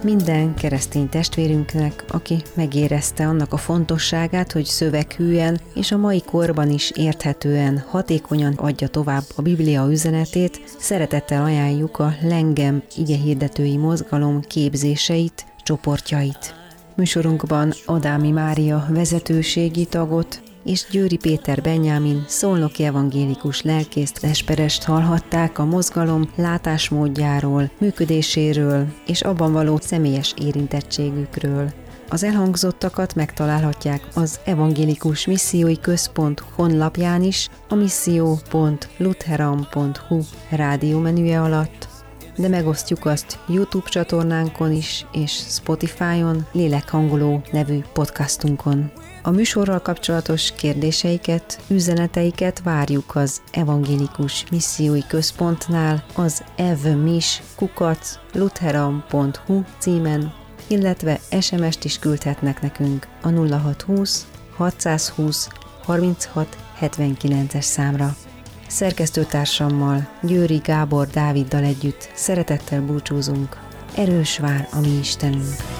minden keresztény testvérünknek, aki megérezte annak a fontosságát, hogy szöveghűen és a mai korban is érthetően, hatékonyan adja tovább a Biblia üzenetét, szeretettel ajánljuk a Lengem igehirdetői mozgalom képzéseit, csoportjait. Műsorunkban Adámi Mária vezetőségi tagot és Győri Péter Benyámin szolnoki evangélikus lelkészt, lesperest hallhatták a mozgalom látásmódjáról, működéséről és abban való személyes érintettségükről. Az elhangzottakat megtalálhatják az Evangélikus Missziói Központ honlapján is, a misszió.lutheran.hu rádiómenüje alatt, de megosztjuk azt YouTube csatornánkon is, és Spotify-on, Lélekhangoló nevű podcastunkon. A műsorral kapcsolatos kérdéseiket, üzeneteiket várjuk az Evangélikus Missziói Központnál, az evmis@lutheran.hu címen, illetve SMS-t is küldhetnek nekünk a 0620 620 36 79-es számra. Szerkesztőtársammal, Győri Gábor Dáviddal együtt szeretettel búcsúzunk. Erős vár a mi Istenünk!